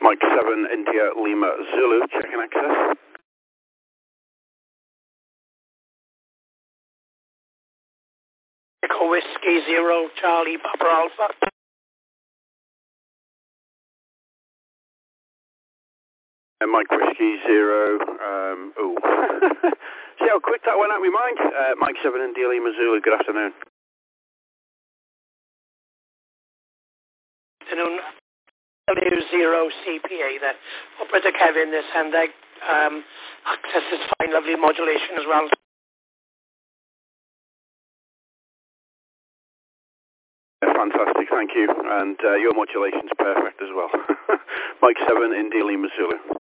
Mike 7, India, Lima, Zulu, checking access. Echo Whiskey 0, Charlie, Papa Alpha. And Mike Whiskey 0, see how quick that went out of my mind? Mike 7, India, Lima, Zulu, good afternoon. Afternoon. W0 CPA there. Operator Kevin, this hand egg. Access is fine, lovely modulation as well. Fantastic, thank you. And your modulation's perfect as well. Mike 7, India, Lima, Zulu.